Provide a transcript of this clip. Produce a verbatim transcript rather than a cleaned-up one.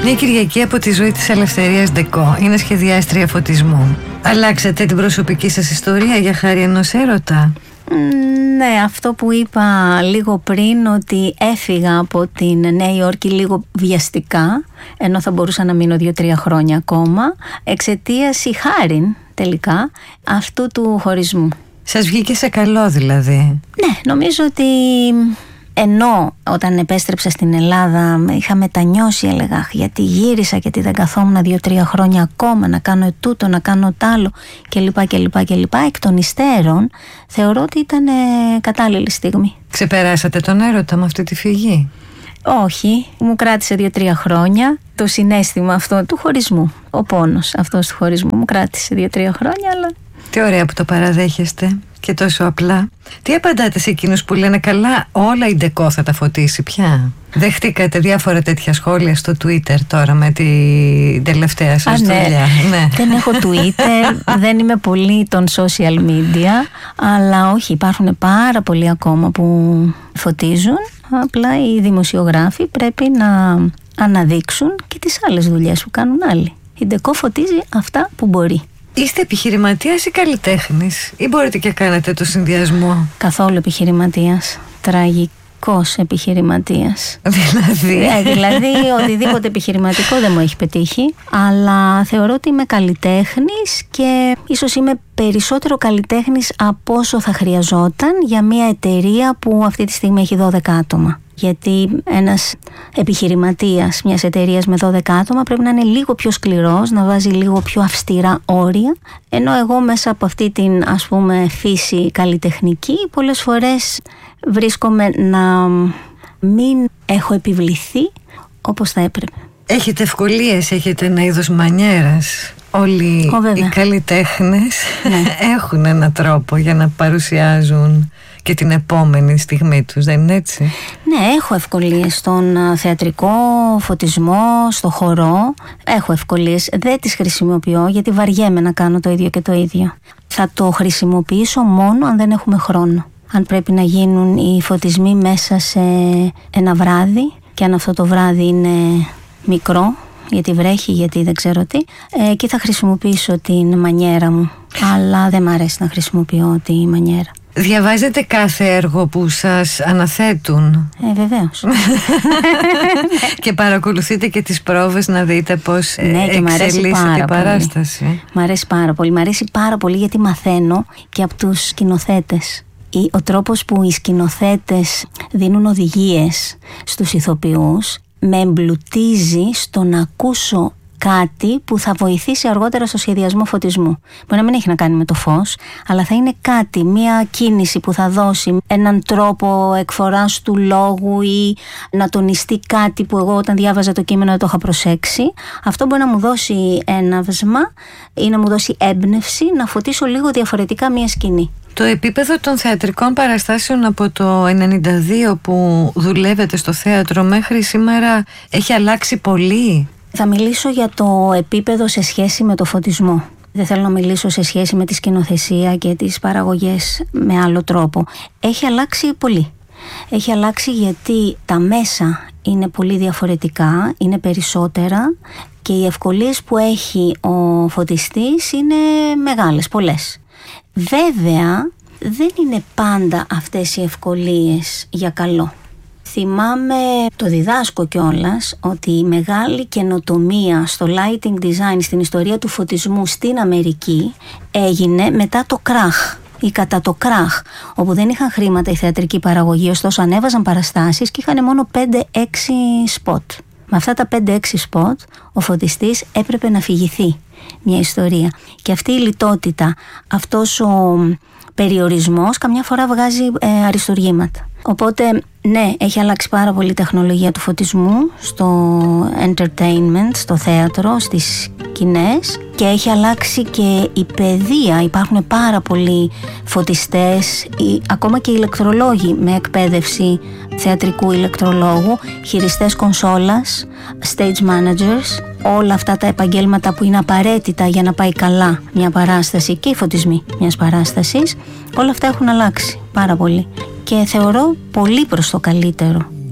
Μια Κυριακή από τη ζωή της Ελευθερίας Ντεκό. Είναι σχεδιάστρια φωτισμού. Αλλάξατε την προσωπική σας ιστορία για χάρη ενός έρωτα? Ναι, αυτό που είπα λίγο πριν, ότι έφυγα από την Νέα Υόρκη λίγο βιαστικά, ενώ θα μπορούσα να μείνω δύο-τρία χρόνια ακόμα, εξαιτίας ή χάριν τελικά αυτού του χωρισμού. Σας βγήκε σε καλό δηλαδή? Ναι, νομίζω ότι ενώ όταν επέστρεψα στην Ελλάδα είχα μετανιώσει, έλεγα γιατί γύρισα, γιατί δεν καθόμουν δύο-τρία χρόνια ακόμα να κάνω τούτο, να κάνω τ' άλλο κλπ κλπ κλπ. Εκ των υστέρων θεωρώ ότι ήταν κατάλληλη στιγμή. Ξεπεράσατε τον έρωτα με αυτή τη φυγή? Όχι, μου κράτησε δύο-τρία χρόνια το συναίσθημα αυτό του χωρισμού. Ο πόνος αυτός του χωρισμού μου κράτησε δύο-τρία χρόνια, αλλά... Τι ωραία που το παραδέχεστε και τόσο απλά. Τι απαντάτε σε εκείνους που λένε καλά, όλα η Ντεκό θα τα φωτίσει πια? Δεχτήκατε διάφορα τέτοια σχόλια στο Twitter τώρα με την τελευταία σας Α, δουλειά? Ναι. Ναι. Δεν έχω Twitter, δεν είμαι πολύ των social media, αλλά όχι, υπάρχουν πάρα πολλοί ακόμα που φωτίζουν. Απλά οι δημοσιογράφοι πρέπει να αναδείξουν και τις άλλες δουλειές που κάνουν άλλοι. Η Ντεκό φωτίζει αυτά που μπορεί. Είστε επιχειρηματίας ή καλλιτέχνης, ή μπορείτε και κάνετε το συνδυασμό? Καθόλου επιχειρηματίας. Τραγικός επιχειρηματίας. Δηλαδή? Ε, δηλαδή οτιδήποτε επιχειρηματικό δεν μου έχει πετύχει. Αλλά θεωρώ ότι είμαι καλλιτέχνης και ίσως είμαι περισσότερο καλλιτέχνης από όσο θα χρειαζόταν για μια εταιρεία που αυτή τη στιγμή έχει δώδεκα άτομα. Γιατί ένας επιχειρηματίας μιας εταιρείας με δώδεκα άτομα πρέπει να είναι λίγο πιο σκληρός, να βάζει λίγο πιο αυστηρά όρια, ενώ εγώ μέσα από αυτή την, ας πούμε, φύση καλλιτεχνική πολλές φορές βρίσκομαι να μην έχω επιβληθεί όπως θα έπρεπε. Έχετε ευκολίες, έχετε ένα είδος μανιέρας? Όλοι Ο, οι καλλιτέχνες ναι. έχουν έναν τρόπο για να παρουσιάζουν και την επόμενη στιγμή τους, δεν είναι έτσι? Ναι, έχω ευκολίες στον θεατρικό φωτισμό, στο χορό. Έχω ευκολίες, δεν τις χρησιμοποιώ γιατί βαριέμαι να κάνω το ίδιο και το ίδιο. Θα το χρησιμοποιήσω μόνο αν δεν έχουμε χρόνο. Αν πρέπει να γίνουν οι φωτισμοί μέσα σε ένα βράδυ και αν αυτό το βράδυ είναι μικρό, γιατί βρέχει, γιατί δεν ξέρω τι, εκεί θα χρησιμοποιήσω την μανιέρα μου. Αλλά δεν μ' αρέσει να χρησιμοποιώ τη μανιέρα. Διαβάζετε κάθε έργο που σας αναθέτουν? Ε, βεβαίως. Και παρακολουθείτε και τις πρόβες να δείτε πώς ναι, εξελίσσεται η παράσταση? Πολύ. Μ' αρέσει πάρα πολύ. Μ' αρέσει πάρα πολύ γιατί μαθαίνω και από τους σκηνοθέτες. Ο τρόπος που οι σκηνοθέτες δίνουν οδηγίες στους ηθοποιούς με εμπλουτίζει στο να ακούσω κάτι που θα βοηθήσει αργότερα στο σχεδιασμό φωτισμού. Μπορεί να μην έχει να κάνει με το φως, αλλά θα είναι κάτι, μια κίνηση που θα δώσει έναν τρόπο εκφοράς του λόγου ή να τονιστεί κάτι που εγώ όταν διάβαζα το κείμενο δεν το είχα προσέξει. Αυτό μπορεί να μου δώσει έναυσμα ή να μου δώσει έμπνευση να φωτίσω λίγο διαφορετικά μια σκηνή. Το επίπεδο των θεατρικών παραστάσεων από το ενενήντα δύο που δουλεύετε στο θέατρο μέχρι σήμερα έχει αλλάξει πολύ? Θα μιλήσω για το επίπεδο σε σχέση με το φωτισμό. Δεν θέλω να μιλήσω σε σχέση με τη σκηνοθεσία και τις παραγωγές με άλλο τρόπο. Έχει αλλάξει πολύ. Έχει αλλάξει γιατί τα μέσα είναι πολύ διαφορετικά, είναι περισσότερα και οι ευκολίες που έχει ο φωτιστής είναι μεγάλες, πολλές. Βέβαια, δεν είναι πάντα αυτές οι ευκολίες για καλό. Θυμάμαι, το διδάσκω κιόλας, ότι η μεγάλη καινοτομία στο lighting design, στην ιστορία του φωτισμού στην Αμερική, έγινε μετά το κράχ ή κατά το κράχ, όπου δεν είχαν χρήματα η θεατρική παραγωγή, ωστόσο ανέβαζαν παραστάσεις και είχαν μόνο πέντε έξι σποτ. Με αυτά τα πέντε έξι σποτ, ο φωτιστής έπρεπε να φυγηθεί μια ιστορία. Και αυτή η λιτότητα, αυτός ο περιορισμός, καμιά φορά βγάζει ε, αριστουργήματα. Οπότε, ναι, έχει αλλάξει πάρα πολύ η τεχνολογία του φωτισμού στο entertainment, στο θέατρο, στις σκηνές, και έχει αλλάξει και η παιδεία. Υπάρχουν πάρα πολλοί φωτιστές, ή, ακόμα και ηλεκτρολόγοι με εκπαίδευση θεατρικού ηλεκτρολόγου, χειριστές κονσόλας, stage managers, όλα αυτά τα επαγγέλματα που είναι απαραίτητα για να πάει καλά μια παράσταση και οι φωτισμοί μιας παράστασης, όλα αυτά έχουν αλλάξει πάρα πολύ και θεωρώ πολύ προς το καλύτερο.